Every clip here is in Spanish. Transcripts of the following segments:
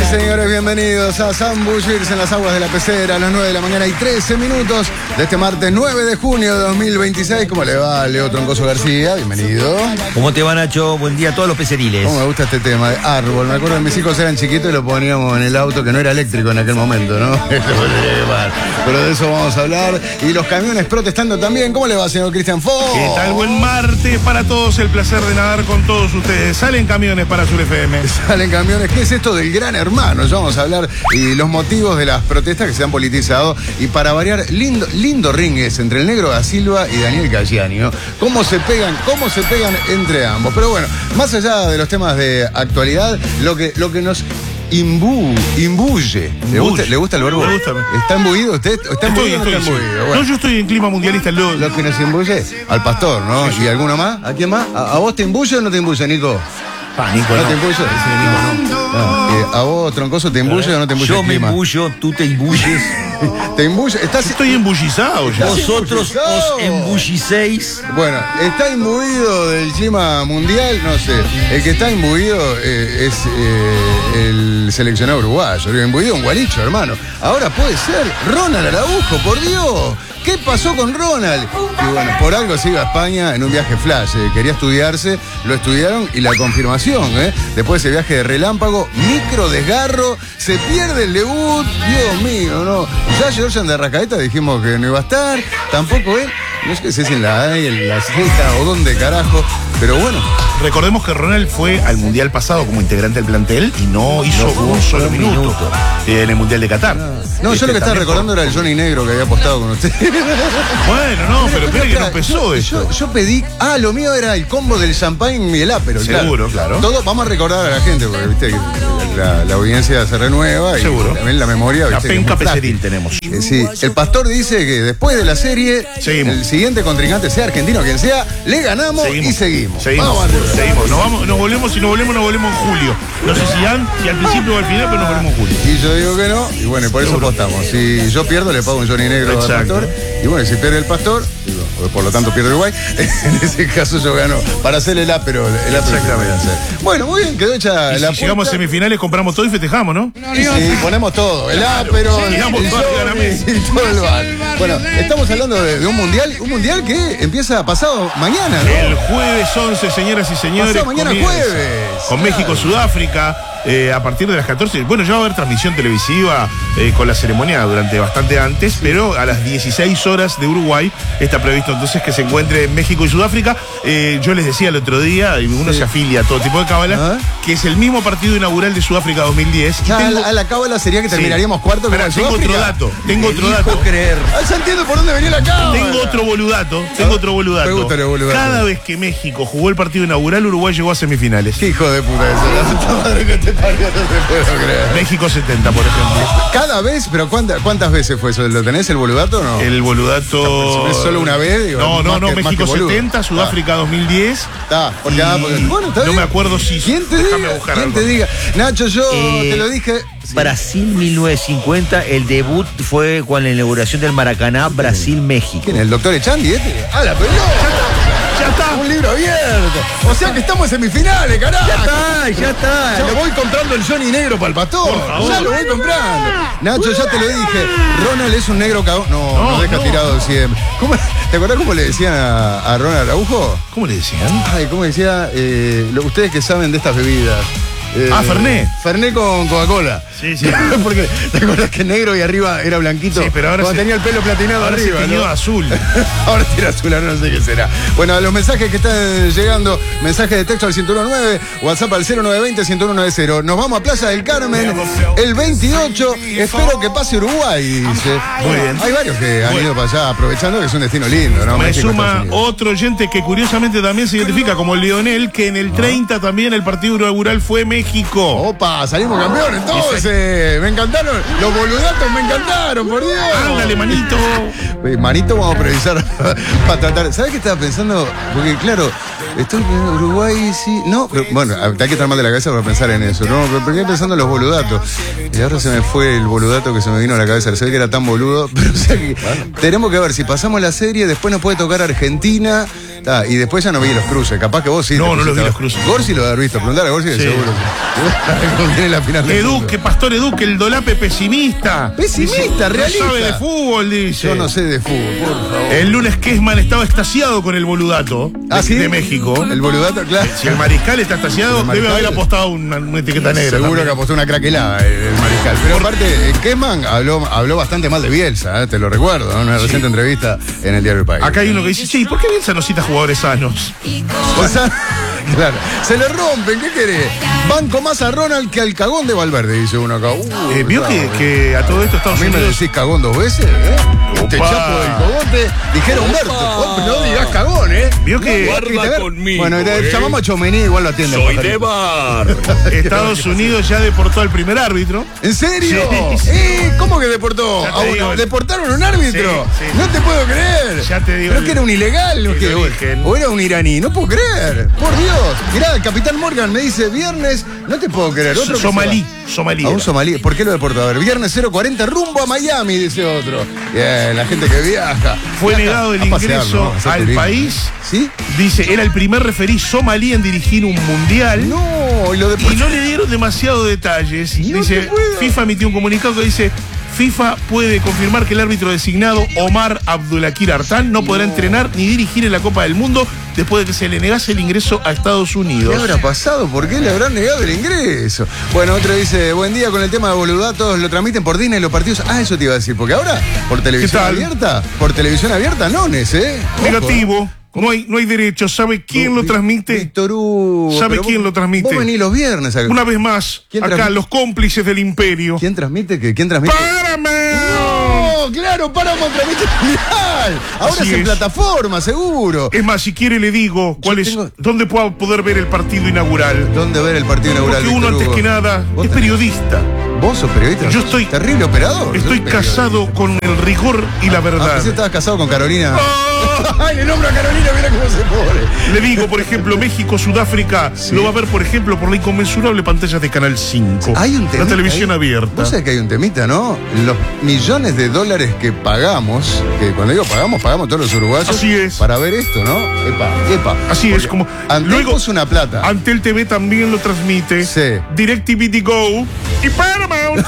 señores, bienvenidos a Zambullirse en las aguas de la pecera a las 9 de la mañana y 13 minutos de este martes 9 de junio de 2026. ¿Cómo le va, Leo Troncoso García? Bienvenido. ¿Cómo te va, Nacho? Buen día a todos los peceriles. ¿Cómo me gusta este tema de árbol? Me acuerdo que mis hijos eran chiquitos y lo poníamos en el auto, que no era eléctrico en aquel momento, ¿no? Pero de eso vamos a hablar. Y los camiones protestando también. ¿Cómo le va, señor Cristian Fo? ¿Qué tal? Buen martes para todos. El placer de nadar con todos ustedes. Salen camiones para Sur FM. Salen camiones. ¿Qué es esto del Gran Hermano? Ya vamos a hablar y los motivos de las protestas que se han politizado. Y para variar, lindo ring es entre el Negro da Silva y Daniel Galliani, ¿no? ¿Cómo se pegan entre ambos? Pero bueno, más allá de los temas de actualidad, lo que nos imbuye. ¿Le gusta el verbo? Me gusta. ¿Está imbuido usted? ¿Está imbuido o no está imbuido? Bueno. No, yo estoy en clima mundialista. Lo que nos imbuye al pastor, ¿no? Sí. ¿Y alguno más? ¿A quién más? ¿A vos te imbuye o no te imbuye, Nico? Nico, ¿No te imbuye? ¿A vos, Troncoso, te imbuye o no te imbuye Yo el me clima? embullo, tú te embulles. ¿Te imbuye? Estoy embullizado ya. Vosotros os embullicéis. Bueno, está imbuido del clima mundial, no sé. El que está imbuido es el seleccionado uruguayo. El imbuido un gualicho, hermano. Ahora puede ser Ronald Araujo, por Dios. ¿Qué pasó con Ronald? Y bueno, por algo se iba a España en un viaje flash. Quería estudiarse, lo estudiaron y la confirmación, después de ese viaje de relámpago, micro desgarro, se pierde el debut. Dios mío, no. Ya Georgian de Arrascaeta dijimos que no iba a estar, tampoco él. No sé si es en la A, en la Z o dónde carajo, pero bueno. Recordemos que Ronald fue al Mundial pasado como integrante del plantel y no hizo un solo minuto en el Mundial de Qatar. No, yo lo que estaba recordando era el Johnny Negro que había apostado con usted. Bueno, no, pero espere que no empezó eso. Yo pedí, lo mío era el combo del champagne y el ápero. Seguro, claro. Todo, vamos a recordar a la gente, porque viste que la audiencia se renueva. Seguro. Y también la memoria. La ¿viste? penca peceril tenemos. Sí, el pastor dice que después de la serie, seguimos. El siguiente contrincante, sea argentino o quien sea, le ganamos y seguimos. Seguimos. Nos volvemos en julio. No sé si al principio o al final, pero nos volvemos en julio. Y yo digo que no, y bueno, y por eso apostamos. Si yo pierdo, le pago un Johnny Negro al pastor. Y bueno, si pierde el pastor, por lo tanto pierde Uruguay, en ese caso yo gano para hacer el ápero. Exactamente. Bueno, muy bien, quedó hecha y la si llegamos a semifinales, compramos todo y festejamos, ¿no? Sí, ponemos todo, el ápero, el todo el bar. Bueno, estamos hablando de un mundial que empieza pasado mañana, ¿no? El jueves 11, señoras y señores. Pasado mañana jueves. Con México-Sudáfrica. A partir de las 14, bueno, ya va a haber transmisión televisiva con la ceremonia durante bastante antes, pero a las 16 horas de Uruguay está previsto entonces que se encuentre México y Sudáfrica. Yo les decía el otro día, y uno se afilia a todo tipo de cábala, que es el mismo partido inaugural de Sudáfrica 2010. A la cábala sería que terminaríamos cuarto. Pero tengo otro dato. Creer. Ya entiendo por dónde venía la cábala. Tengo otro boludato. Me gusta el boludato. Cada vez que México jugó el partido inaugural, Uruguay llegó a semifinales. Qué hijo de puta eso. No te puedo creer. México 70, por ejemplo. Cada vez, pero ¿cuántas veces fue eso? ¿Lo tenés el boludato o no? El boludato. ¿Es solo una vez? Digo, no, México 70, Sudáfrica 2010. Está, porque bueno, está no bien. me acuerdo si. ¿Quién te diga? Nacho, yo te lo dije. Brasil 1950, el debut fue con la inauguración del Maracaná, Brasil-México. ¿Quién es? ¿El doctor Echandi este? ¡Ah, la pelota! Ya está. Un libro abierto. O sea que estamos en semifinales, carajo. Ya está. Ya voy comprando el Johnny Negro para el pastor. Ya lo voy comprando. Nacho, ya te lo dije. Ronald es un negro cagón. No deja tirado siempre. ¿Te acordás cómo le decían a Ronald Araujo? ¿Cómo le decían? Ay, ¿cómo decía? Ustedes que saben de estas bebidas. Fernet. Fernet con Coca-Cola. Sí. Porque te acuerdas que negro y arriba era blanquito. Sí, pero ahora cuando tenía el pelo platinado ahora arriba. Se teñió azul. Ahora tiene azul, no sé qué será. Bueno, los mensajes que están llegando, mensajes de texto al 1019, WhatsApp al 0920-10190. Nos vamos a Playa del Carmen el 28. Espero que pase Uruguay, dice. Muy bien. Hay varios que han ido para allá aprovechando que es un destino lindo, ¿no? Me México, suma otro oyente que curiosamente también se identifica como Lionel, que en el 30 también el partido inaugural fue México. Opa, salimos campeones entonces. Me encantaron. Los boludatos me encantaron, por Dios. Ándale, manito. Manito, vamos a previsar para tratar. ¿Sabes qué estaba pensando? Porque claro, estoy en Uruguay, sí. No, pero, bueno, hay que estar mal de la cabeza para pensar en eso. No, pero quedé pensando en los boludatos. Y ahora se me fue el boludato que se me vino a la cabeza. Se ve que era tan boludo. Pero o sea que tenemos que ver si pasamos la serie, después nos puede tocar Argentina. Y después ya no vi los cruces. Capaz que vos sí. No los vi los cruces. Gorsi lo haber visto. Preguntar a Gorsi que Sí. seguro. Viene la final del mundo. Pastor Edu, que el Dolape pesimista. Pesimista, realista. No sabe de fútbol, dice. Yo no sé de fútbol, por favor. El lunes Kessman estaba extasiado con el boludato de México. El boludato, claro. Si el mariscal está extasiado, El mariscal- debe haber apostado una etiqueta negra. Seguro también. que apostó una craquelada el mariscal. Pero aparte, Kessman habló bastante mal de Bielsa, te lo recuerdo, ¿no? En una reciente entrevista en el diario El País. Acá hay uno que dice, ¿y por qué Bielsa no cita jugadores sanos? O sea, claro, se le rompen, ¿qué querés? Banco más a Ronald que al cagón de Valverde, dice uno acá. ¿Vio que a todo esto ¿A Estados mí me Unidos... decís cagón 2 veces? Te Opa. chapo del cogote, dijera Humberto. Oh, no digas cagón, Vio que Guarda conmigo, Bueno, llamamos a Chomení, igual lo atiende. Soy pajarito. de bar. Estados Unidos ya deportó al primer árbitro. ¿En serio? Sí. ¿Cómo que deportó? Ya te digo. ¿Deportaron a un árbitro? Sí, sí. No te puedo creer. Ya te digo ¿Pero el- que era un ilegal? el ¿Qué? origen. ¿O era un iraní? No puedo creer. Por Dios. Mirá, el capitán Morgan me dice viernes. No te puedo creer. Otro que Somalí. se va. A un somalí. ¿Por qué lo deportó? A ver, viernes 0:40 rumbo a Miami, dice otro. Bien, la gente que viaja. Fue Viaja negado el a pasear, ingreso ¿no? A hacer al turismo. país. ¿Sí? Dice, era el primer referí somalí en dirigir un mundial. No, y lo Y deportó. no le dieron demasiados detalles. No Dice, te puedo. FIFA emitió un comunicado que dice, FIFA puede confirmar que el árbitro designado Omar Abdulakir Artan no podrá entrenar ni dirigir en la Copa del Mundo después de que se le negase el ingreso a Estados ¿Qué Unidos. habrá pasado? ¿Por qué le habrán negado el ingreso? Bueno, otro dice, buen día con el tema de boludatos, lo transmiten por Disney los partidos. Ah, eso te iba a decir, porque ahora, por televisión tal? abierta, nones, ¿eh? Ojo. Negativo. No hay derecho. ¿Sabe quién lo transmite? Víctor Hugo. ¿Sabe Pero quién lo transmite? Vos venís los viernes acá. Una vez más, ¿Quién acá transmite? los cómplices del imperio. ¿Quién transmite? ¿Quién transmite? ¡Paramount! ¡No! ¡Claro! ¡Paramount transmite el mundial! Ahora Así es en es. plataforma, seguro. Es más, si quiere le digo dónde puedo poder ver el partido inaugural. ¿Dónde ver el partido inaugural? Porque uno Víctor antes Hugo? que nada ¿Vos es tenés- periodista. ¿Vos sos periodista? Yo estoy- Terrible operador. Estoy Sos casado con el rigor y la Ah, verdad. pensé que estabas casado con Carolina. ¡Oh! ¡Ay, le nombro a Carolina! Mira cómo se pone. Le digo, por ejemplo, México, Sudáfrica, lo va a ver, por ejemplo, por la inconmensurable pantalla de Canal 5. Hay un temita La televisión ahí. abierta. Vos sabés que hay un temita, ¿no? Los millones de dólares que pagamos, que cuando digo pagamos todos los uruguayos. Así es. Para ver esto, ¿no? Epa. Así es, como... Antel puso una plata. Antel TV también lo transmite. Sí. DirecTV Go y Paramount.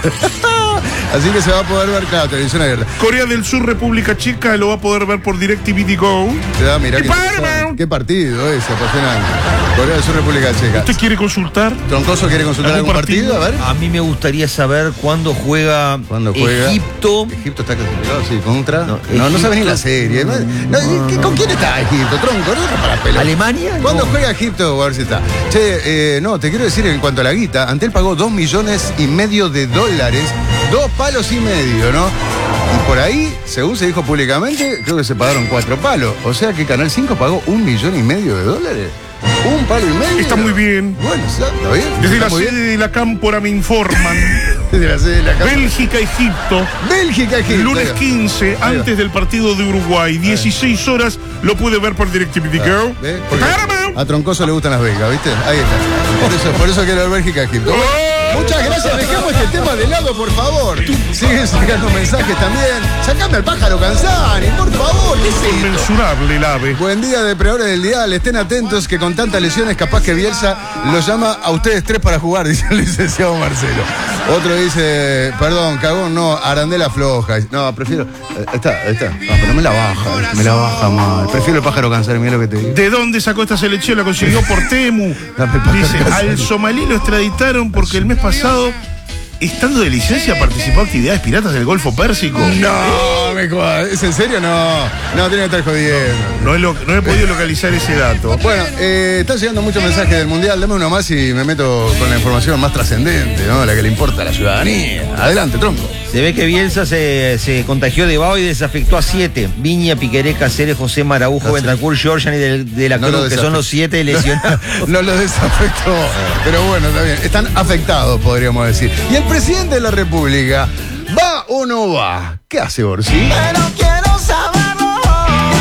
Así que se va a poder ver, claro, televisión abierta. Corea del Sur, República Checa, lo va a poder ver por DirecTV Go. Te da, mirá Y qué, Paramount. qué partido ese, apasionante. Corea del Sur, República Checa. ¿Usted quiere consultar? ¿Troncoso quiere consultar ¿Algún algún partido? partido? A ver. A mí me gustaría saber cuándo juega, Egipto. Egipto está clasificado, sí, contra. No, No, no sabe ni Egipto. la serie. ¿Con quién está Egipto? Tronco, no para pelota. ¿Alemania? ¿Cuándo No. juega Egipto? A ver si está. Che, no, te quiero decir en cuanto a la guita, Antel pagó $2,5 millones de dólares, 2,5 palos, ¿no? Y por ahí, según se dijo públicamente, creo que se pagaron 4 palos. O sea que Canal 5 pagó $1,5 millones de dólares. ¿1,5 palos? Está muy bien. Bueno, está bien. Desde Está la muy sede bien. de la Cámpora me informan. Desde la sede de la Cámara. Bélgica, Egipto. Bélgica, Egipto. Lunes Ahí va. 15, Ahí va. antes del partido de Uruguay. 16 horas, lo puede ver por DirecTV Go. ¿Ves? Porque Paramount. a Troncoso le gustan las becas, ¿viste? Ahí está. Por eso quiero ver Bélgica, Egipto. ¡Oh! Muchas gracias, dejamos este tema de lado, por favor. Siguen sacando mensajes también. Sacame al pájaro Canzani, por favor, ¿qué es esto? Inmensurable el ave. Buen día, depredadores del dial. Estén atentos que con tantas lesiones capaz que Bielsa los llama a ustedes 3 para jugar, dice el licenciado Marcelo. Otro dice, perdón, cagón, no, Arandela floja. No, prefiero... Está. No, pero me la baja mal. Prefiero el pájaro Canzani, mira lo que te digo. ¿De dónde sacó esta selección? La consiguió por Temu. Dame el pájaro Dice, Canzani. al somalí lo extraditaron porque el mes pasado, estando de licencia, participó en actividades piratas del Golfo Pérsico. No, me jodas. ¿Es en serio? No, tiene que estar jodiendo. No he podido localizar ese dato. Bueno, están llegando muchos mensajes del Mundial. Dame uno más y me meto con la información más trascendente, ¿no? La que le importa a la ciudadanía. Adelante, tronco. Se ve que Bielsa se contagió de vaho y desafectó a 7. Viña, Piqueré, Cáceres, José Maraujo, Bentancur, Giorgian y de la No Cruz, lo que son los 7 lesionados. No lo desafectó. Pero bueno, está bien. Están afectados, podríamos decir. ¿Y el presidente de la República va o no va? ¿Qué hace Orsi? Pero quiero saberlo hoy.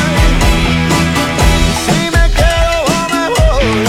Si me quedo o me voy.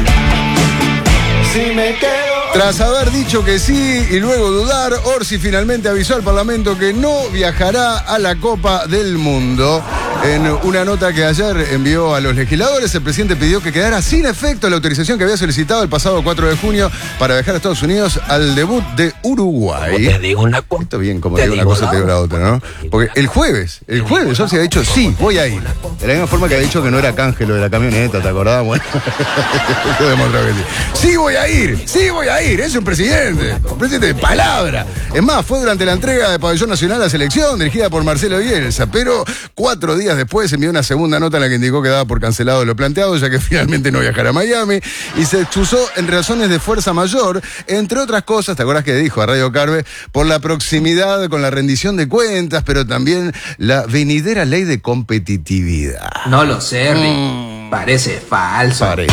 Si me quedo. Tras haber dicho que sí y luego dudar, Orsi finalmente avisó al Parlamento que no viajará a la Copa del Mundo. En una nota que ayer envió a los legisladores, el presidente pidió que quedara sin efecto la autorización que había solicitado el pasado 4 de junio para viajar a Estados Unidos al debut de Uruguay. Te digo una cosa. Esto bien, como te digo una cosa, te digo la otra, ¿no? Porque el jueves, Orsi ha dicho, sí, voy a ir. De la misma forma que ha dicho que no era canje lo de la camioneta, ¿te acordás? Bueno, esto demostró que sí. Sí voy a ir, es un presidente de palabra. Es más, fue durante la entrega de Pabellón Nacional a la selección, dirigida por Marcelo Bielsa, pero 4 días después envió una segunda nota en la que indicó que daba por cancelado lo planteado, ya que finalmente no viajará a Miami, y se excusó en razones de fuerza mayor, entre otras cosas, ¿te acordás que dijo a Radio Carve? Por la proximidad con la rendición de cuentas, pero también la venidera ley de competitividad. No lo sé, Rick. Parece falso. Bueno,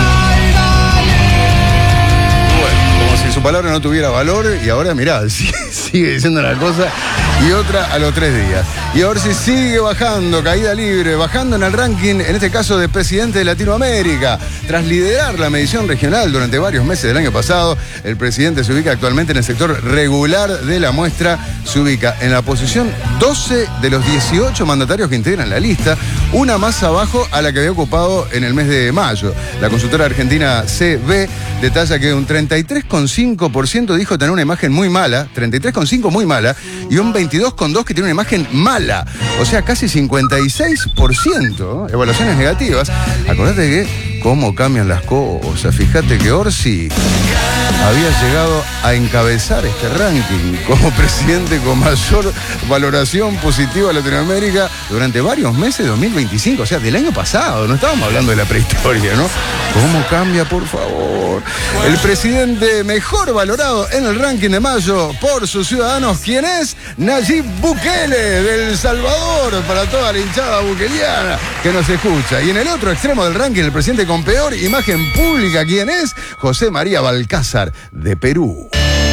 como si su palabra no tuviera valor, y ahora mirá, sigue diciendo una cosa y otra a los 3 días. Y ahora sí sigue bajando, caída libre, bajando en el ranking, en este caso de presidente de Latinoamérica. Tras liderar la medición regional durante varios meses del año pasado, el presidente se ubica actualmente en el sector regular de la muestra, se ubica en la posición 12 de los 18 mandatarios que integran la lista, una más abajo a la que había ocupado en el mes de mayo. La consultora argentina CB detalla que un 33,5% dijo tener una imagen muy mala, 33,5% muy mala, y un 22,2% que tiene una imagen mala. O sea, casi 56% evaluaciones negativas. Acordate que cómo cambian las cosas. Fíjate que Orsi había llegado a encabezar este ranking como presidente con mayor valoración positiva de Latinoamérica durante varios meses de 2025, o sea, del año pasado. No estábamos hablando de la prehistoria, ¿no? ¿Cómo cambia, por favor? El presidente mejor valorado en el ranking de mayo por sus ciudadanos, ¿quién es? Nayib Bukele, de El Salvador, para toda la hinchada bukeliana que nos escucha. Y en el otro extremo del ranking, el presidente con peor imagen pública, ¿quién es? José María Balcázar, de Perú.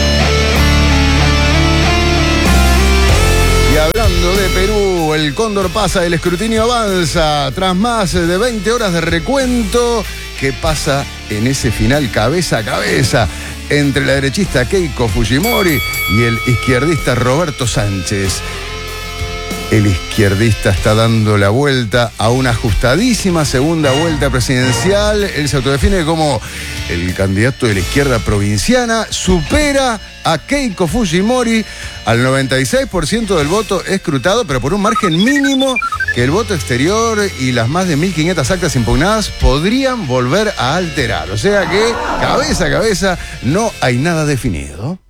Y hablando de Perú, el cóndor pasa, el escrutinio avanza. Tras más de 20 horas de recuento, ¿qué pasa en ese final cabeza a cabeza entre la derechista Keiko Fujimori y el izquierdista Roberto Sánchez? El izquierdista está dando la vuelta a una ajustadísima segunda vuelta presidencial. Él se autodefine como el candidato de la izquierda provinciana. Supera a Keiko Fujimori al 96% del voto escrutado, pero por un margen mínimo que el voto exterior y las más de 1.500 actas impugnadas podrían volver a alterar. O sea que, cabeza a cabeza, no hay nada definido.